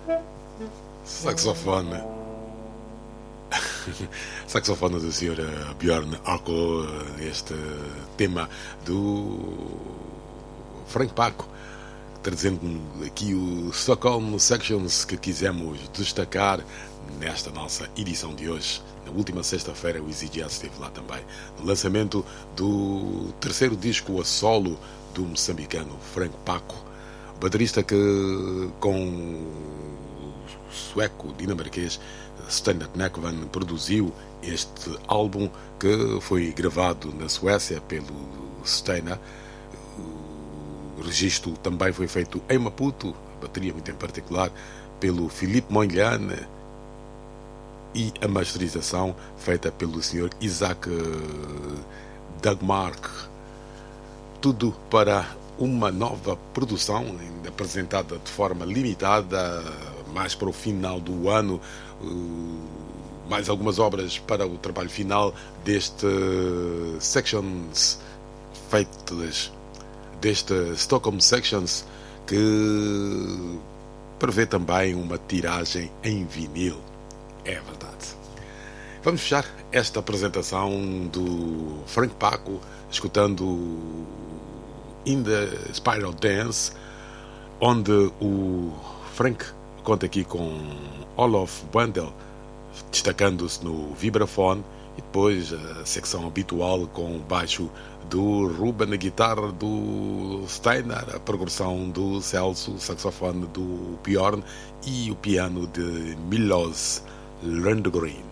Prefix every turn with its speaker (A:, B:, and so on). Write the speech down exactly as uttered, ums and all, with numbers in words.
A: Saxofone. Saxofone do senhor Björn Arco, este tema do Frank Paco, trazendo aqui o Stockholm Sections que quisemos destacar nesta nossa edição de hoje. Na última sexta-feira o Easy Jazz esteve lá também, no lançamento do terceiro disco a solo do moçambicano Frank Paco, baterista que com o sueco dinamarquês Steinar Nekvan produziu este álbum que foi gravado na Suécia pelo Steinar. O registro também foi feito em Maputo, a bateria muito em particular, pelo Philippe Moylan, e a masterização feita pelo senhor Isaac Dagmark. Tudo para uma nova produção, ainda apresentada de forma limitada, mais para o final do ano, mais algumas obras para o trabalho final deste Sections feitas, deste Stockholm Sections, que prevê também uma tiragem em vinil. É verdade. Vamos fechar esta apresentação do Frank Paco escutando In the Spiral Dance, onde o Frank conta aqui com Olof Wendel destacando-se no vibrafone, e depois a secção habitual com o baixo do Ruben, a guitarra do Steinar, a progressão do Celso, o saxofone do Björn e o piano de Milos Lundgren.